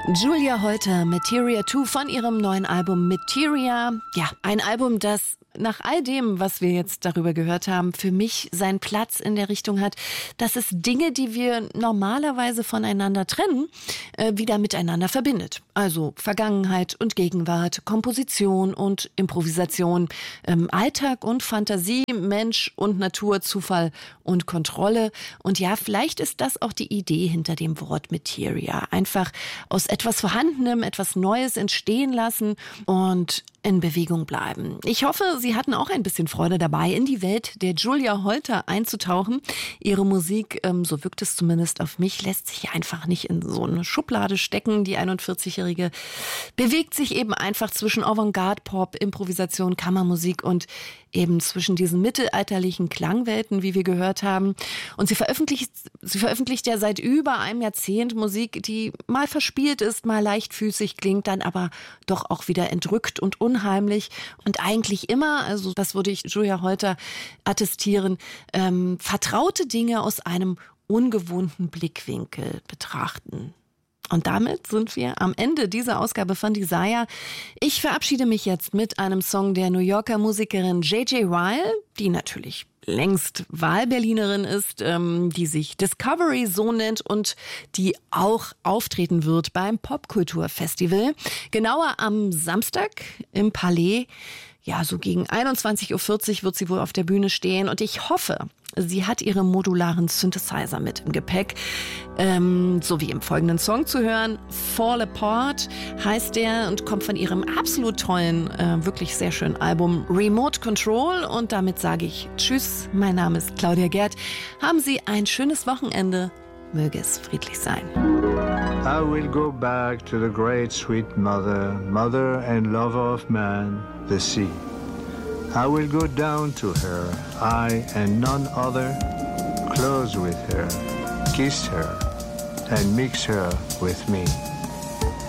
Julia Holter, Materia 2 von ihrem neuen Album Materia. Ja, ein Album, das nach all dem, was wir jetzt darüber gehört haben, für mich seinen Platz in der Richtung hat, dass es Dinge, die wir normalerweise voneinander trennen, wieder miteinander verbindet. Also Vergangenheit und Gegenwart, Komposition und Improvisation, Alltag und Fantasie, Mensch und Natur, Zufall und Kontrolle. Und ja, vielleicht ist das auch die Idee hinter dem Wort Materia. Einfach aus etwas Vorhandenem etwas Neues entstehen lassen und in Bewegung bleiben. Ich hoffe, Sie hatten auch ein bisschen Freude dabei, in die Welt der Julia Holter einzutauchen. Ihre Musik, so wirkt es zumindest auf mich, lässt sich einfach nicht in so eine Schublade stecken. Die 41-Jährige bewegt sich eben einfach zwischen Avantgarde, Pop, Improvisation, Kammermusik und eben zwischen diesen mittelalterlichen Klangwelten, wie wir gehört haben. Und sie veröffentlicht ja seit über einem Jahrzehnt Musik, die mal verspielt ist, mal leichtfüßig klingt, dann aber doch auch wieder entrückt und unheimlich. Und eigentlich immer, also das würde ich Julia Holter attestieren, vertraute Dinge aus einem ungewohnten Blickwinkel betrachten. Und damit sind wir am Ende dieser Ausgabe von Desire. Ich verabschiede mich jetzt mit einem Song der New Yorker Musikerin J.J. Ryle, die natürlich längst Wahlberlinerin ist, die sich Discovery so nennt und die auch auftreten wird beim Popkulturfestival. Genauer am Samstag im Palais. Ja, so gegen 21.40 Uhr wird sie wohl auf der Bühne stehen und ich hoffe, sie hat ihre modularen Synthesizer mit im Gepäck, so wie im folgenden Song zu hören. Fall Apart heißt der und kommt von ihrem absolut tollen, wirklich sehr schönen Album Remote Control. Und damit sage ich Tschüss, mein Name ist Claudia Gerd. Haben Sie ein schönes Wochenende. Möge es friedlich sein. I will go back to the great sweet mother, mother and lover of man, the sea. I will go down to her, I and none other, close with her, kiss her, and mix her with me.